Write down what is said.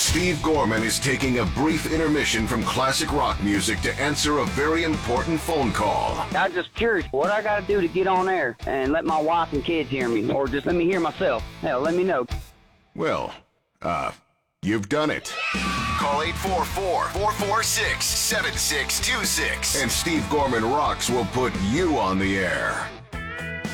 Steve Gorman is taking a brief intermission from classic rock music to answer a very important phone call. I'm just curious what I gotta do to get on air and let my wife and kids hear me, or just let me hear myself. Hell, let me know. Well, you've done it. Call 844-446-7626. And Steve Gorman Rocks will put you on the air.